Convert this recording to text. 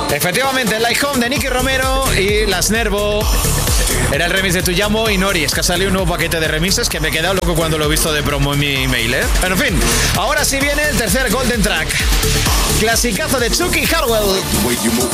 Efectivamente, Like Home de Nicky Romero y Las Nervo. Era el remix de Tu Llamo y Nori. Es que ha salido un nuevo paquete de remixes que me he quedado loco cuando lo he visto de promo en mi email, ¿eh? Pero en fin, ahora sí viene el tercer Golden Track. Clasicazo de Chucky Harwell.